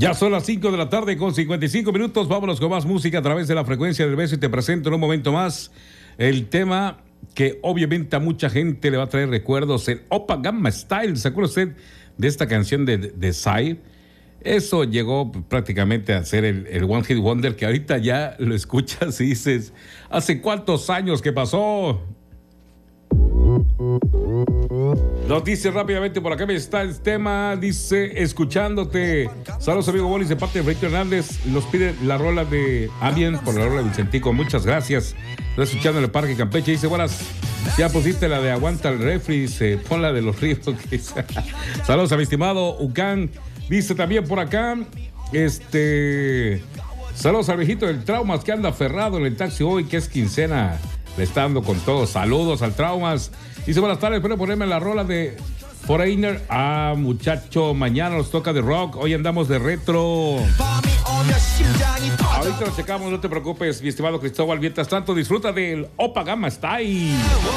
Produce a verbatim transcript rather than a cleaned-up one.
Ya son las cinco de la tarde con cincuenta y cinco minutos. Vámonos con más música a través de la frecuencia del beso y te presento en un momento más el tema que obviamente a mucha gente le va a traer recuerdos, el Oppa Gamma Style. ¿Se acuerda usted de esta canción de, de Psy? Eso llegó prácticamente a ser el, el One Hit Wonder, que ahorita ya lo escuchas y dices, ¿hace cuántos años que pasó? Nos dice rápidamente por acá, me está el tema, dice, escuchándote. Saludos, amigo Bolis, de parte de Freddy Hernández. Nos pide la rola de Ambien por la rola de Vicentico. Muchas gracias. Está escuchando en el Parque Campeche. Dice, buenas, ya pusiste la de Aguanta el Refri. Dice, pon la de los ríos. Saludos a mi estimado Ucán. Dice también por acá, este, saludos al viejito del Traumas que anda aferrado en el taxi hoy, que es quincena. Le está dando con todo. Saludos al Traumas. Dice, buenas tardes, espero ponerme la rola de Foreigner. Ah, muchacho, mañana nos toca de rock. Hoy andamos de retro. Ahorita lo checamos, no te preocupes, mi estimado Cristóbal. Mientras tanto, disfruta del Oppa Gamma Style.